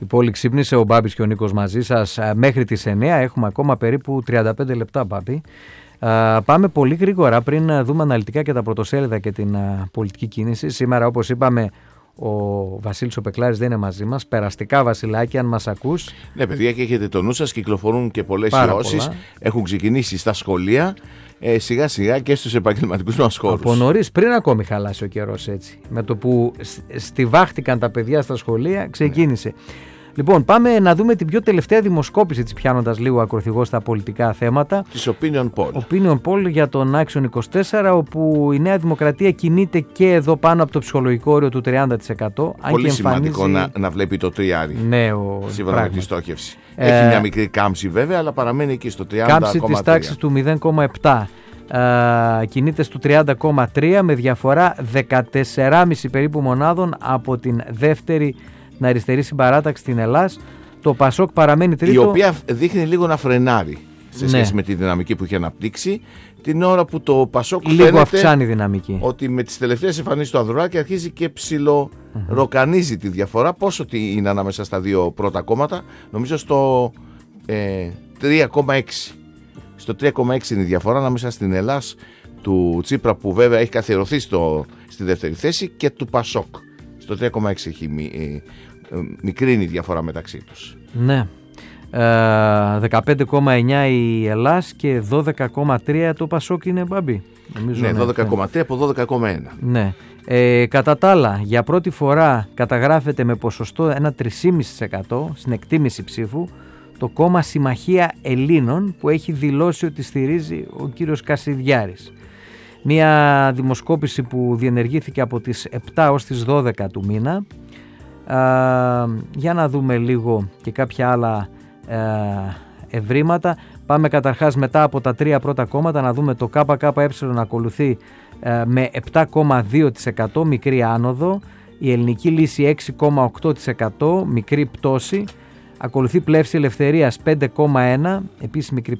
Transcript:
Η πόλη ξύπνησε, ο Μπάμπης και ο Νίκος μαζί σας μέχρι τις 9. Έχουμε ακόμα περίπου 35 λεπτά, Μπάμπη. Πάμε πολύ γρήγορα πριν δούμε αναλυτικά και τα πρωτοσέλιδα και την πολιτική κίνηση. Σήμερα, όπως είπαμε, ο Βασίλης ο Πεκλάρης δεν είναι μαζί μας. Περαστικά, Βασιλάκη, αν μας ακούς. Ναι, παιδιά, και έχετε το νου σας, κυκλοφορούν και πολλές ιώσεις. Έχουν ξεκινήσει στα σχολεία, σιγά σιγά και στους επαγγελματικούς μας χώρους. Από νωρίς, πριν ακόμη χαλάσει ο καιρός έτσι. Με το που στιβάχτηκαν τα παιδιά στα σχολεία, ξεκίνησε. Ναι. Λοιπόν, πάμε να δούμε την πιο τελευταία δημοσκόπηση, πιάνοντας λίγο ακροθυγό στα πολιτικά θέματα. Της Opinion Poll. Opinion Poll για τον Action 24, όπου η Νέα Δημοκρατία κινείται και εδώ πάνω από το ψυχολογικό όριο του 30%. Πολύ σημαντικό να βλέπει το τριάρι. Ναι, σύμφωνα με τη στόχευση. Έχει μια μικρή κάμψη βέβαια, αλλά παραμένει εκεί στο 30,3. Κάμψη της τάξης του 0,7. Κινείται στο 30,3 με διαφορά 14,5 περίπου μονάδων από την δεύτερη αριστερή συμπαράταξη στην Ελλάδα. Το Πασόκ παραμένει τρίτο. Η οποία δείχνει λίγο να φρενάρει σε σχέση με τη δυναμική που είχε αναπτύξει. Την ώρα που το Πασόκ λίγο αυξάνει δυναμική. Ότι με τις τελευταίες εμφανίσεις του Ανδρουλάκη αρχίζει και ψιλοροκανίζει τη διαφορά. Πόσο είναι ανάμεσα στα δύο πρώτα κόμματα? Νομίζω στο 3,6. Στο 3,6 είναι η διαφορά ανάμεσα στην Ελλάς του Τσίπρα, που βέβαια έχει καθιερωθεί στη δεύτερη θέση, και του Πασόκ. Στο 3,6 έχει μικρή διαφορά μεταξύ τους. Ναι. 15,9 η Ελλάς και 12,3 το Πασόκ είναι, Μπάμπη. Ναι, 12,3 από 12,1. Ναι. Κατά τα άλλα, για πρώτη φορά καταγράφεται με ποσοστό ένα 3,5% στην εκτίμηση ψήφου το κόμμα Συμμαχία Ελλήνων, που έχει δηλώσει ότι στηρίζει ο κύριος Κασιδιάρης. Μία δημοσκόπηση που διενεργήθηκε από τις 7 ως τις 12 του μήνα. Για να δούμε λίγο και κάποια άλλα ευρήματα. Πάμε καταρχάς μετά από τα τρία πρώτα κόμματα να δούμε το ΚΚΕ να ακολουθεί με 7,2%, μικρή άνοδο. Η Ελληνική Λύση 6,8%, μικρή πτώση. Ακολουθεί Πλεύση Ελευθερίας 5,1%, επίσης μικρή